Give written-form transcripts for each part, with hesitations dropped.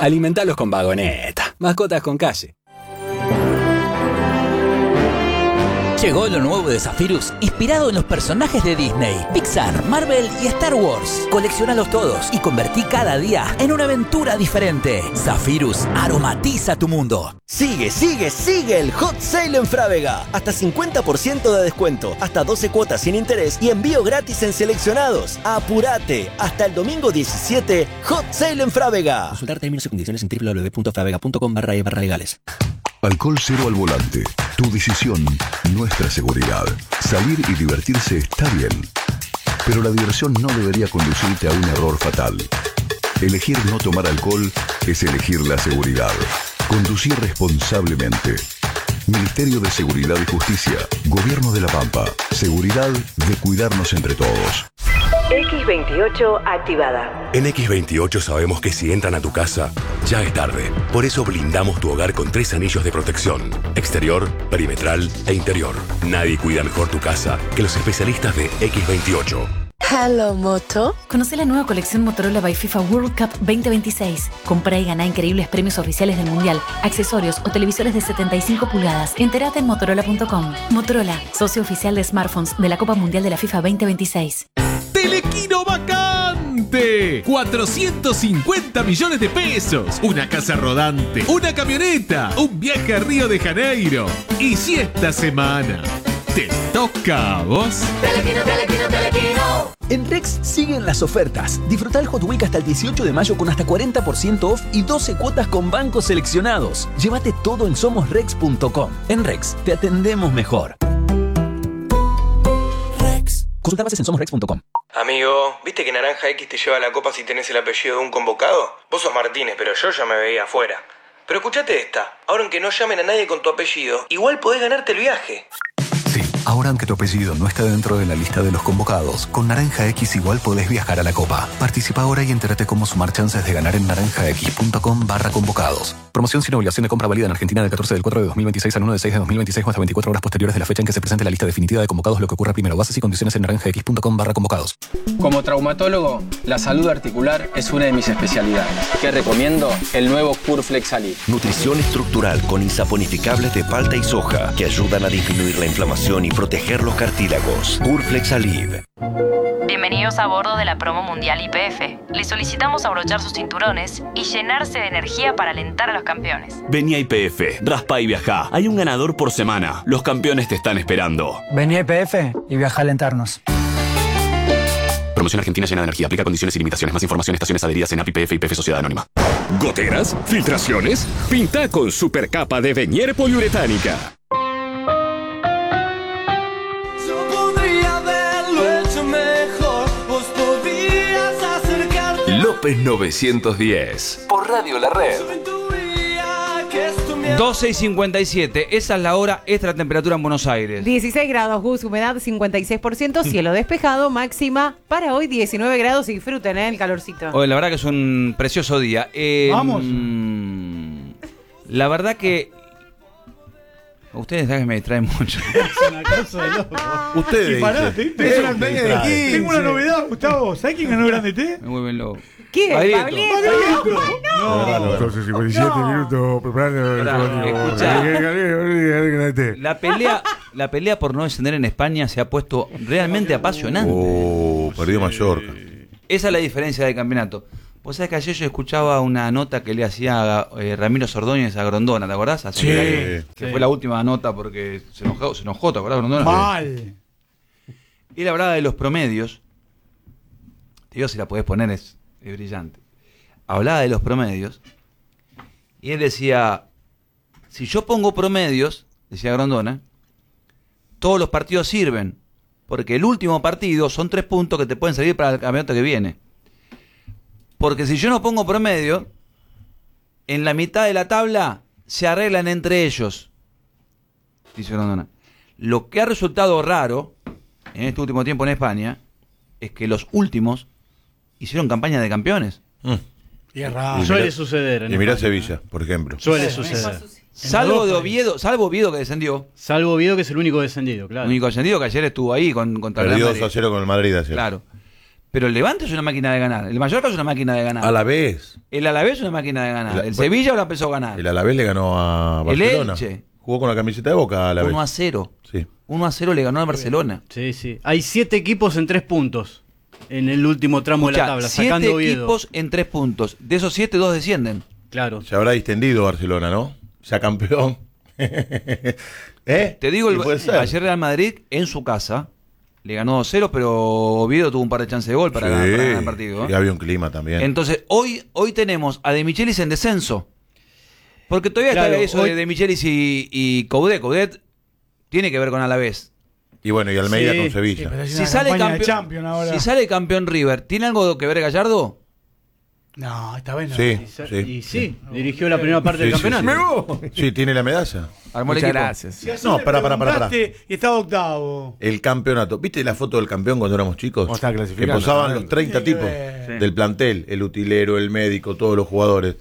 Alimentalos con Vagoneta. Mascotas con calle. Llegó lo nuevo de Zephyrus, inspirado en los personajes de Disney, Pixar, Marvel y Star Wars. Colecciónalos todos y convertí cada día en una aventura diferente. Zephyrus aromatiza tu mundo. Sigue el Hot Sale en Frávega. Hasta 50% de descuento, hasta 12 cuotas sin interés y envío gratis en seleccionados. ¡Apurate! Hasta el domingo 17, Hot Sale en Frávega. Consultar términos y condiciones en www.fravega.com/legales. Alcohol cero al volante. Tu decisión, nuestra seguridad. Salir y divertirse está bien, pero la diversión no debería conducirte a un error fatal. Elegir no tomar alcohol es elegir la seguridad. Conducir responsablemente. Ministerio de Seguridad y Justicia. Gobierno de La Pampa. Seguridad de cuidarnos entre todos. X28 activada. En X28 sabemos que si entran a tu casa, ya es tarde. Por eso blindamos tu hogar con 3 anillos de protección: exterior, perimetral e interior. Nadie cuida mejor tu casa que los especialistas de X28. Hello, Moto. Conoce la nueva colección Motorola by FIFA World Cup 2026. Comprá y ganá increíbles premios oficiales del Mundial, accesorios o televisores de 75 pulgadas. Entérate en Motorola.com. Motorola, socio oficial de smartphones de la Copa Mundial de la FIFA 2026. Telequino vacante, 450 millones de pesos, una casa rodante, una camioneta, un viaje a Río de Janeiro. Y si esta semana te toca a vos. Telequino. En Rex siguen las ofertas. Disfruta el Hot Week hasta el 18 de mayo con hasta 40% off y 12 cuotas con bancos seleccionados. Llévate todo en somosrex.com. En Rex te atendemos mejor. Rex. Consulta bases en somosrex.com. Amigo, ¿viste que Naranja X te lleva la copa si tenés el apellido de un convocado? Vos sos Martínez, pero yo ya me veía afuera. Pero escuchate esta. Ahora aunque no llamen a nadie con tu apellido, igual podés ganarte el viaje. Sí, ahora aunque tu apellido no está dentro de la lista de los convocados, con Naranja X igual podés viajar a la Copa. Participa ahora y entérate cómo sumar chances de ganar en naranjax.com/convocados. Promoción sin obligación de compra válida en Argentina del 14 del 4 de 2026 al 1 de 6 de 2026 o hasta 24 horas posteriores de la fecha en que se presente la lista definitiva de convocados, lo que ocurra primero. Bases y condiciones en naranjax.com/convocados. Como traumatólogo, la salud articular es una de mis especialidades. ¿Qué recomiendo? El nuevo Curflex Alib. Nutrición estructural con insaponificables de palta y soja que ayudan a disminuir la inflamación y proteger los cartílagos. Curflex Alib. Bienvenidos a bordo de la promo mundial YPF. Les solicitamos abrochar sus cinturones y llenarse de energía para alentar a los campeones. Vení a YPF, raspa y viajá. Hay un ganador por semana. Los campeones te están esperando. Vení a YPF y viaja a alentarnos. Promoción argentina llena de energía. Aplica condiciones y limitaciones. Más información, estaciones adheridas en API, YPF y YPF Sociedad Anónima. ¿Goteras? ¿Filtraciones? Pinta con supercapa de Venier poliuretánica. López 910 por Radio La Red. 12:57, esa es la hora extra temperatura en Buenos Aires. 16 grados, Gus, humedad 56%, cielo despejado, máxima para hoy 19 grados y disfruten el calorcito. Hoy la verdad que es un precioso día. Vamos. La verdad que ustedes saben que me distraen mucho. Es una cosa de loco. Ustedes. Y pará, es una pega de 15. Tengo una novedad, Gustavo. ¿Sabés quién ganó Grande T? Me vuelven loco. ¿Qué? Pablito. No. Entonces, 57 minutos preparando. La pelea por no descender en España se ha puesto realmente apasionante. Perdió Mallorca. Esa es la diferencia del campeonato. Vos sabés que ayer yo escuchaba una nota que le hacía Ramiro Sordóñez a Grondona, ¿te acordás? Sí. Que fue la última nota porque se enojó, ¿te acordás, Grondona? Mal. Y él hablaba de los promedios. Te digo, si la podés poner, es brillante. Hablaba de los promedios. Y él decía, si yo pongo promedios, decía Grondona, todos los partidos sirven. Porque el último partido son 3 puntos que te pueden servir para el campeonato que viene. Porque si yo no pongo promedio, en la mitad de la tabla se arreglan entre ellos, dice Grondona. Lo que ha resultado raro en este último tiempo en España es que los últimos hicieron campaña de campeones. Y es raro. Suele suceder. Y mirá Sevilla, por ejemplo. Suele suceder. Salvo Oviedo que descendió. Salvo Oviedo, que es el único descendido, claro. El único descendido que ayer estuvo ahí contra el Perdió Madrid. 2-0 con el Madrid ayer. Claro. Pero el Levante es una máquina de ganar. El Mallorca es una máquina de ganar. Alavés. El Alavés es una máquina de ganar. El Sevilla ahora empezó a ganar. El Alavés le ganó a Barcelona. El Elche. Jugó con la camiseta de Boca Alavés. 1-0. Sí. 1-0 le ganó a Barcelona. Sí, sí. Hay 7 equipos en 3 puntos en el último tramo de la tabla, sacando 7 Oviedo. equipos en 3 puntos. De esos 7, 2 descienden. Claro. Se habrá distendido Barcelona, ¿no? Ya campeón. Te digo, ayer Real Madrid en su casa le ganó 2-0, pero Oviedo tuvo un par de chances de gol para ganar el partido. Y había un clima también. Entonces, hoy tenemos a De Michelis en descenso. Porque todavía está eso de De Michelis y Coudet. Coudet tiene que ver con Alavés. Y bueno, y Almeida con Sevilla. Si sale campeón River, ¿tiene algo que ver Gallardo? No, esta vez no. Sí. Dirigió la primera parte del campeonato. Sí, tiene la medalla. Muchas gracias. Si No, para. Y estaba octavo. El campeonato. ¿Viste la foto del campeón cuando éramos chicos? Que posaban los 30 tipos del plantel. El utilero, el médico, todos los jugadores.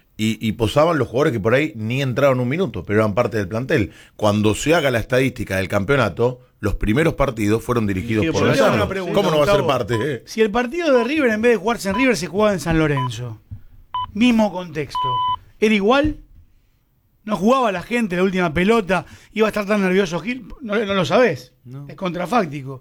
Y posaban los jugadores que por ahí ni entraron un minuto, pero eran parte del plantel. Cuando se haga la estadística del campeonato, los primeros partidos fueron dirigidos por Gallardo. ¿Cómo no va a ser parte? Si el partido de River, en vez de jugarse en River, se jugaba en San Lorenzo, mismo contexto, ¿era igual? ¿No jugaba la gente la última pelota? ¿Iba a estar tan nervioso Gil? No lo sabés. No. Es contrafáctico.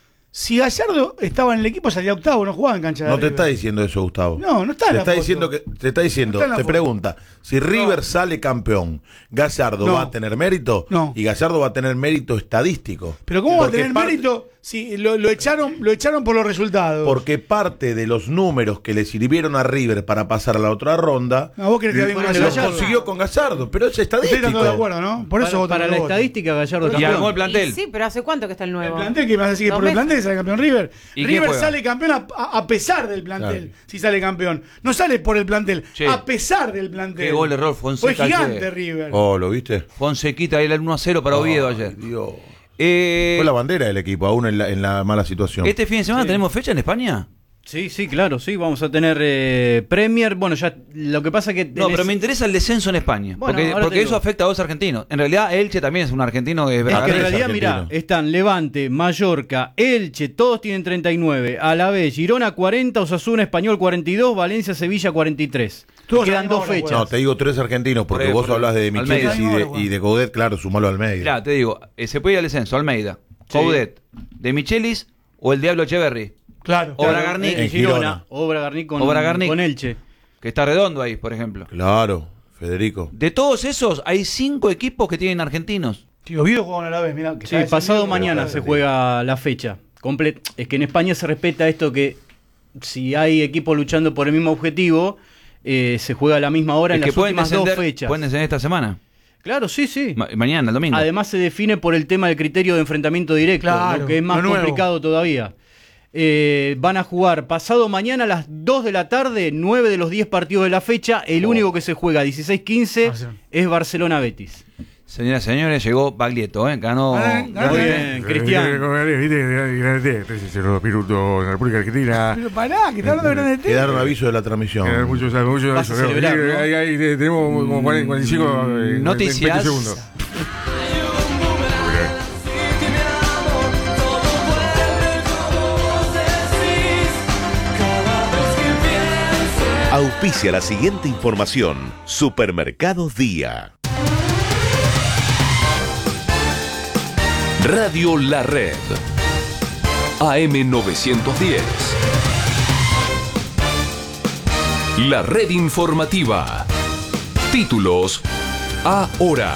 Si Gallardo estaba en el equipo, salía octavo, no jugaba en cancha de No River. te está diciendo eso, Gustavo. No está en la foto. Te está diciendo, te pregunta, si River sale campeón, ¿Gallardo va a tener mérito? No. Y Gallardo va a tener mérito estadístico. Pero ¿cómo va a tener mérito si lo echaron por los resultados? Porque parte de los números que le sirvieron a River para pasar a la otra ronda, ¿vos querés que venga con Gallardo? Consiguió con Gallardo, pero es estadístico. Ustedes están todos de acuerdo, ¿no? Por eso para la estadística, Gallardo Y armó el plantel. Sí, pero ¿hace cuánto que está el nuevo? El plantel, que me vas a decir que por el plantel sale campeón River. ¿Y River sale campeón a pesar del plantel. Claro. Si sale campeón. No sale por el plantel, a pesar del plantel. Qué gol error, Fonseca. Fue gigante River. Oh, ¿lo viste? Fonsequita, el 1-0 para Oviedo ayer. Dios. Fue la bandera del equipo, aún en la mala situación. ¿Este fin de semana tenemos fecha en España? Sí, claro, vamos a tener Premier. Bueno, ya lo que pasa que... No, pero me interesa el descenso en España, Bueno, porque eso afecta a 2 argentinos. En realidad, Elche también es un argentino que es que en realidad, mirá, están Levante, Mallorca, Elche, todos tienen 39. Alavés, Girona 40, Osasuna, Español 42, Valencia, Sevilla 43. Quedan 2 fechas. No, te digo 3 argentinos, porque vos hablas de Michelis y de Coudet, claro, sumalo a Almeida. Claro, te digo, se puede ir al descenso, Almeida, Coudet, de Michelis o el Diablo Echeverri. Claro. O Bragarnik en Girona. O Bragarnik con Elche. Que está redondo ahí, por ejemplo. Claro, Federico. De todos esos, hay 5 equipos que tienen argentinos. Tío, Oviedo juega a la vez, mirá. Sí, pasado mañana se juega la fecha. Es que en España se respeta esto que si hay equipos luchando por el mismo objetivo, se juega a la misma hora en las últimas 2 fechas. ¿Pueden descender esta semana? Claro, sí. Mañana, el domingo. Además se define por el tema del criterio de enfrentamiento directo, claro, lo que es más complicado todavía. Van a jugar pasado mañana a las 2 de la tarde, 9 de los 10 partidos de la fecha. El único que se juega 16-15 es Barcelona-Betis. Señoras y señores, llegó Baglietto, ganó. Muy bien, Cristian. Minutos en la República Argentina. Pero pará, que está hablando de Grande T. Quedaron aviso de la transmisión. Muchos Vas a celebrar, ¿no? Ahí tenemos como 45 noticias. 20 segundos. Auspicia la siguiente información. Supermercados Día. Radio La Red. AM 910. La Red Informativa. Títulos ahora.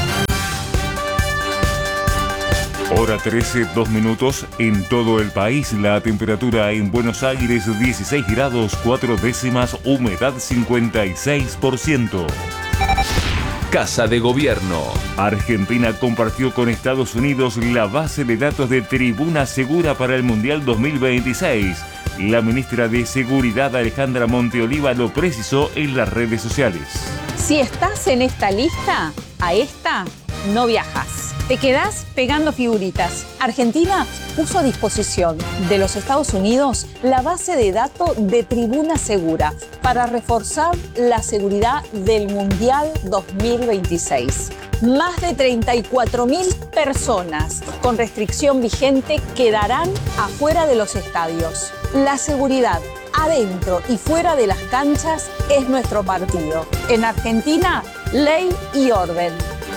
Hora 13, 2 minutos. En todo el país, la temperatura en Buenos Aires 16 grados 4 décimas, humedad 56%. Casa de Gobierno. Argentina compartió con Estados Unidos la base de datos de Tribuna Segura para el Mundial 2026. La ministra de Seguridad, Alejandra Monteoliva, lo precisó en las redes sociales. Si estás en esta lista, a esta no viajas. Te quedás pegando figuritas. Argentina puso a disposición de los Estados Unidos la base de datos de Tribuna Segura para reforzar la seguridad del Mundial 2026. Más de 34.000 personas con restricción vigente quedarán afuera de los estadios. La seguridad, adentro y fuera de las canchas, es nuestro partido. En Argentina, ley y orden.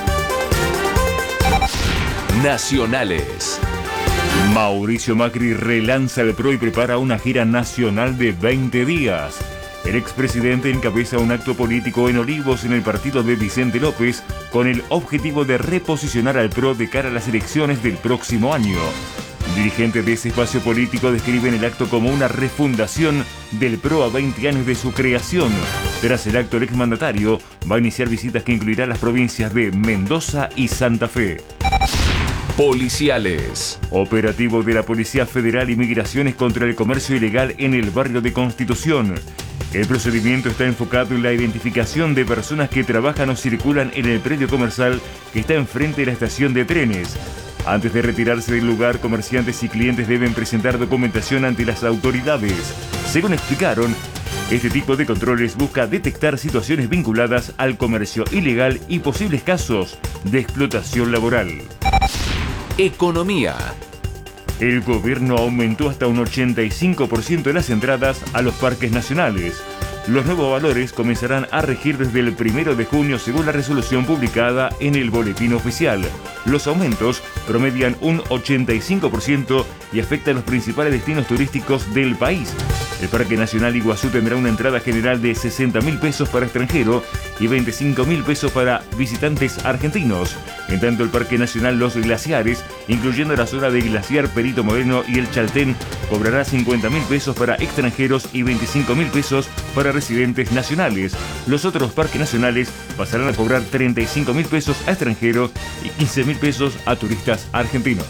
Nacionales. Mauricio Macri relanza el PRO y prepara una gira nacional de 20 días. El expresidente encabeza un acto político en Olivos en el partido de Vicente López con el objetivo de reposicionar al PRO de cara a las elecciones del próximo año. Dirigentes de ese espacio político describen el acto como una refundación del PRO a 20 años de su creación. Tras el acto, el exmandatario va a iniciar visitas que incluirán las provincias de Mendoza y Santa Fe. Policiales. Operativo de la Policía Federal y Migraciones contra el comercio ilegal en el barrio de Constitución. El procedimiento está enfocado en la identificación de personas que trabajan o circulan en el predio comercial que está enfrente de la estación de trenes. Antes de retirarse del lugar, comerciantes y clientes deben presentar documentación ante las autoridades. Según explicaron, este tipo de controles busca detectar situaciones vinculadas al comercio ilegal y posibles casos de explotación laboral. Economía. El gobierno aumentó hasta un 85% las entradas a los parques nacionales. Los nuevos valores comenzarán a regir desde el 1 de junio según la resolución publicada en el Boletín Oficial. Los aumentos promedian un 85% y afectan los principales destinos turísticos del país. El Parque Nacional Iguazú tendrá una entrada general de 60.000 pesos para extranjero y 25.000 pesos para visitantes argentinos. En tanto, el Parque Nacional Los Glaciares, incluyendo la zona de Glaciar Perito Moreno y el Chaltén, cobrará 50.000 pesos para extranjeros y 25.000 pesos para residentes nacionales. Los otros parques nacionales pasarán a cobrar 35.000 pesos a extranjeros y 15.000 pesos a turistas argentinos.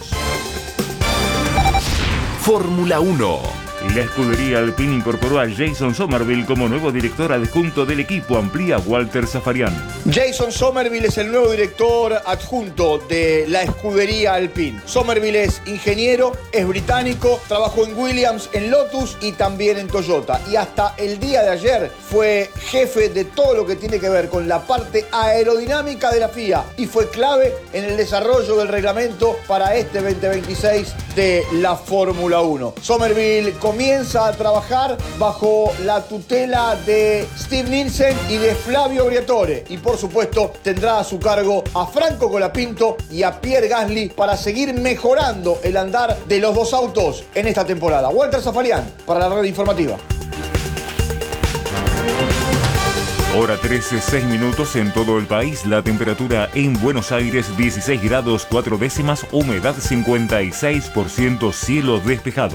Fórmula 1. La escudería Alpine incorporó a Jason Somerville como nuevo director adjunto del equipo, amplía Walter Zafarian. Jason Somerville es el nuevo director adjunto de la escudería Alpine. Somerville es ingeniero, es británico, trabajó en Williams, en Lotus y también en Toyota. Y hasta el día de ayer fue jefe de todo lo que tiene que ver con la parte aerodinámica de la FIA y fue clave en el desarrollo del reglamento para este 2026 de la Fórmula 1. Somerville comienza a trabajar bajo la tutela de Steve Nielsen y de Flavio Briatore. Y por supuesto tendrá a su cargo a Franco Colapinto y a Pierre Gasly para seguir mejorando el andar de los dos autos en esta temporada. Walter Zafarian para la red informativa. Hora 13, 6 minutos en todo el país. La temperatura en Buenos Aires 16 grados 4 décimas, humedad 56%, cielo despejado.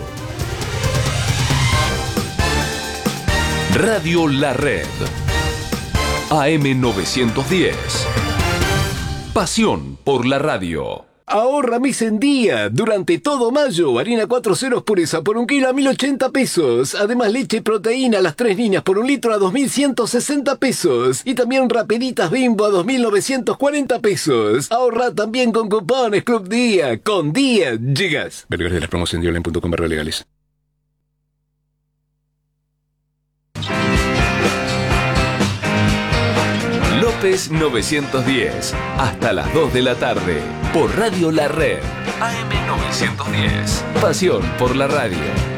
Radio La Red. AM 910. Pasión por la radio. Ahorra mes en día. Durante todo mayo, harina 4 ceros pureza por 1 kilo a 1.080 pesos. Además, leche y proteína a las 3 líneas por 1 litro a 2.160 pesos. Y también rapiditas Bimbo a 2.940 pesos. Ahorra también con cupones Club Día. Con Día llegas. Ver de las promos en dioline.com/legales. López 910, hasta las 2 de la tarde, por Radio La Red, AM 910. Pasión por la radio.